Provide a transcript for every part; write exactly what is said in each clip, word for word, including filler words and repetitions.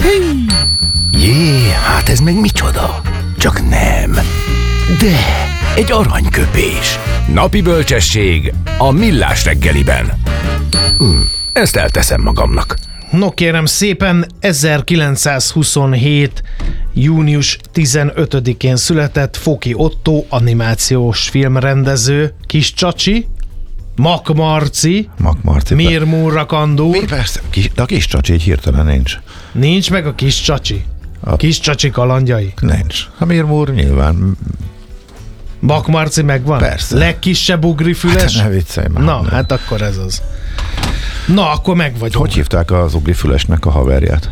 Jé, hát ez meg micsoda? Csak nem. De, egy aranyköpés. Napi bölcsesség a Millás reggeliben. Hm, ezt elteszem magamnak. No kérem szépen, ezerkilencszázhuszonhét. június tizenötödikén született Foki Ottó, animációs filmrendező, Kis Csacsi, Mak Marci, Mak Marci. Mir Murrakandúr. Mi persze, kis, de a Kis Csacsi így hirtelen nincs. Nincs meg a Kis Csacsi. A... Kis Csacsi kalandjai. Nincs. A Mir Múr nyilván. Mak Marci megvan? Persze. Legkisebb ugrifüles? Hát ne viccelj már. Na, ne. hát akkor ez az. Na, akkor meg vagyunk. Hogy hívták az ugrifülesnek a haverját?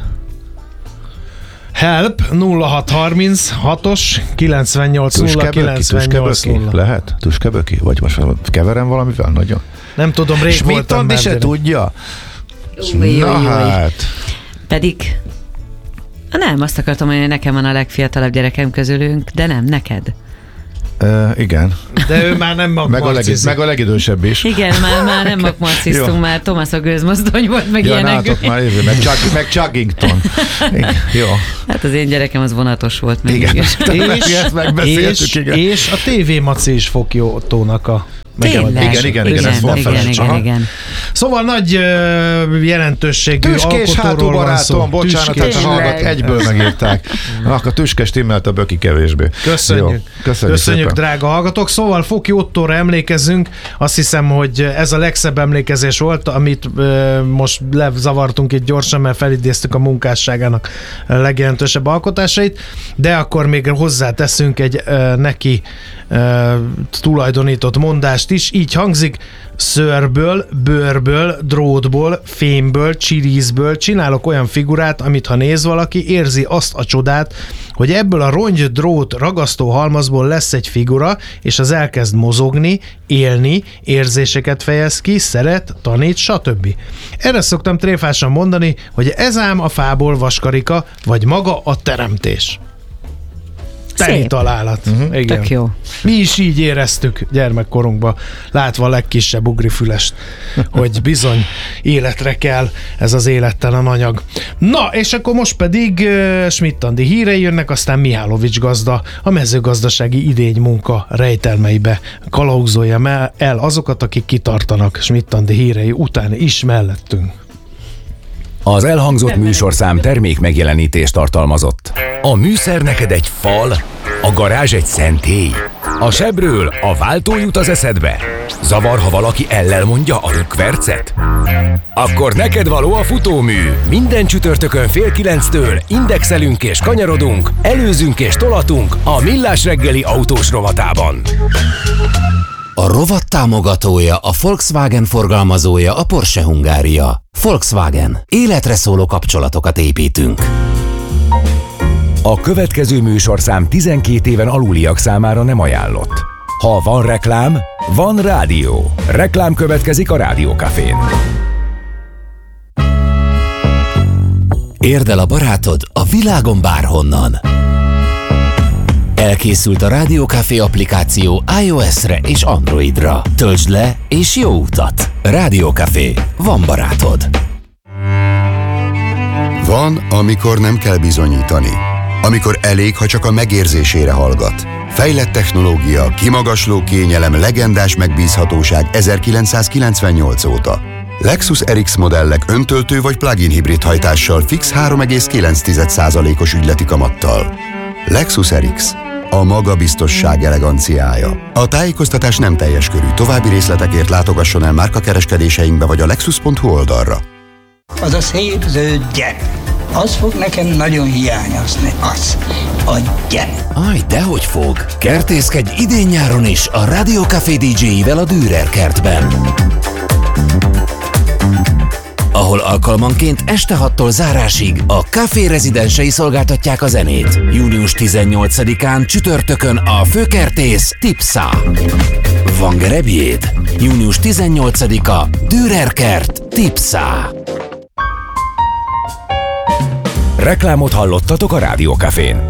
Help nulla hat harminchatos kilencvennyolc nulla kilencvennyolc nulla. Lehet? Tüskeböki? Vagy most keverem valamivel nagyon? Nem tudom, rég voltam Schmidt se tudja? Új, Na új, új. hát. Pedig nem, azt akartam mondani, hogy nekem van a legfiatalabb gyerekem közülünk, de nem, neked. Uh, igen. De ő már nem meg, a legid, meg a legidősebb is. Igen, már, már nem makmarciztunk, már Thomas a gőzmozdony volt, meg ja, ilyenek. nálatok már jövő, meg, Chug, meg Chuggington. Igen, jó. Hát az én gyerekem az vonatos volt. Meg Igen. és, és, igen. és a té vé Maci is Foki Ottónak a Tényleg? Igen, igen, igen, igen, ez igen, fontos. igen, igen, igen. Szóval nagy uh, jelentőségű Tüskés alkotóról van szó. barátom, bocsánat, tehát hallgat, egyből megírták. Ah, a tüske stimmelt, a böki kevésbé. Köszönjük. Jó, köszönjük, köszönjük szépen. Drága hallgatók. Szóval Foki Ottóra emlékezzünk. Azt hiszem, hogy ez a legszebb emlékezés volt, amit uh, most lezavartunk itt gyorsan, mert felidéztük a munkásságának legjelentősebb alkotásait, de akkor még hozzáteszünk egy uh, neki uh, tulajdonított mondást is. Így hangzik: szőrből, bőrből, drótból, fémből, csirízből csinálok olyan figurát, amit ha néz valaki, érzi azt a csodát, hogy ebből a rongy drót ragasztó halmazból lesz egy figura, és az elkezd mozogni, élni, érzéseket fejez ki, szeret, tanít, stb. Erre szoktam tréfásan mondani, hogy ez ám a fából vaskarika, vagy maga a teremtés. Teni találat. Uh-huh. Igen. Tök jó. Mi is így éreztük gyermekkorunkban, látva a legkisebb ugrifülest, hogy bizony életre kell ez az élettelen anyag. Na, és akkor most pedig uh, Schmidt Andi hírei jönnek, aztán Mihálovics gazda a mezőgazdasági idénymunka rejtelmeibe kalauzolja el azokat, akik kitartanak Schmidt Andi hírei után is mellettünk. Az elhangzott műsorszám termék megjelenítést tartalmazott. A műszer neked egy fal, a garázs egy szentély. A sebről a váltó jut az eszedbe. Zavar, ha valaki ellel mondja a rökkvercet? Akkor neked való a futómű. Minden csütörtökön fél kilenctől indexelünk és kanyarodunk, előzünk és tolatunk a Millás reggeli autós rovatában. A rovat támogatója, a Volkswagen forgalmazója, a Porsche Hungária. Volkswagen. Életre szóló kapcsolatokat építünk. A következő műsorszám tizenkét éven aluliak számára nem ajánlott. Ha van reklám, van rádió. Reklám következik a Rádió Cafén. Érd el a barátod a világon bárhonnan. Elkészült a Rádió Café applikáció iOS-re és Androidra. Töltsd le és jó utat! Rádió Café. Van barátod. Van, amikor nem kell bizonyítani. Amikor elég, ha csak a megérzésére hallgat. Fejlett technológia, kimagasló kényelem, legendás megbízhatóság ezerkilencszázkilencvennyolc óta. Lexus er iksz modellek öntöltő vagy plug-in hibrid hajtással fix három egész kilenc százalékos ügyleti kamattal. Lexus er iksz. A magabiztosság eleganciája. A tájékoztatás nem teljes körű. További részletekért látogasson el márkakereskedéseinkbe vagy a lexus pont hu oldalra. Az a szép zöld gyep. Az fog nekem nagyon hiányozni. Az. A gyep. Aj, dehogy fog! Kertészkedj idén-nyáron is a Rádió Café dé jéivel a Dürer kertben. Ahol alkalmanként este hattól zárásig a Café rezidensei szolgáltatják a zenét. június tizennyolcadikán csütörtökön a főkertész Tipsa. Van gerebjéd? június tizennyolcadika Dürer kert Tipsa. Reklámot hallottatok a Rádió Cafén.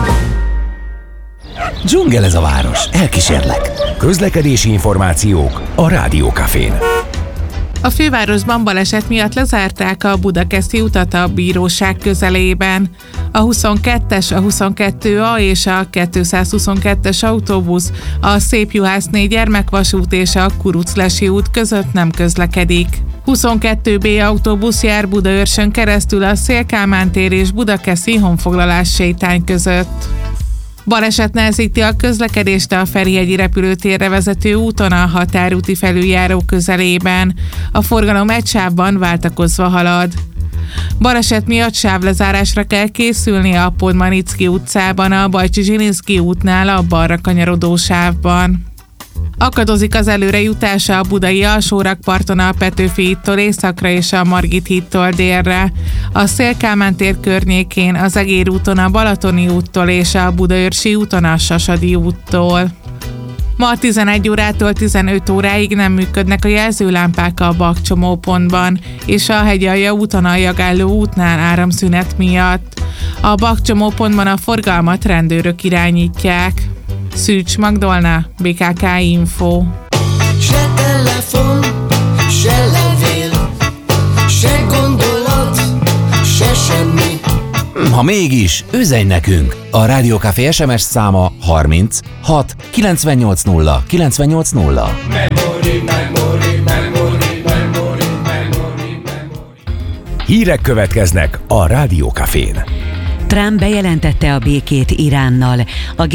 Dzsungel ez a város, elkísérlek. Közlekedési információk a Rádió Cafén. A fővárosban baleset miatt lezárták a Budakeszi utat a bíróság közelében. A huszonkettes, a huszonkettő A és a kétszázhuszonkettes autóbusz, a Szépjuhászné gyermekvasút és a Kuruclesi út között nem közlekedik. huszonkettő B autóbusz jár Budaörsön keresztül a Széll-Kálmán tér és Budakeszi honfoglalás sétány között. Baleset nehezíti a közlekedést a Ferihegyi repülőtérre vezető úton a határúti felüljáró közelében. A forgalom egy sávban váltakozva halad. Baleset miatt sávlezárásra kell készülni a Podmanicki utcában, a Bajcsi-Zsilinszky útnál a balra kanyarodó sávban. Akadozik az előrejutása a budai alsórakparton a Petőfi hídtól északra és a Margit hídtól délre, a Széll-Kálmán tér környékén, az Egér úton a Balatoni úttól és a Budaörsi úton a Sasadi úttól. Ma tizenegy órától tizenöt óráig nem működnek a jelzőlámpák a bakcsomópontban, és a Hegyalja úton a Jagálló útnál áramszünet miatt. A bakcsomópontban a forgalmat rendőrök irányítják. Szűcs Magdolna, bé ká ká Info. Se telefon, se levél, se gondolat, se semmi. Ha mégis, üzenj nekünk! A Rádiókafé es em es száma harminc hat kilencvennyolc nulla kilencvennyolc nulla. Memory, memory, memory, memory, memory, memory. Hírek következnek a Rádiókafén. Trump bejelentette a békét Iránnal. A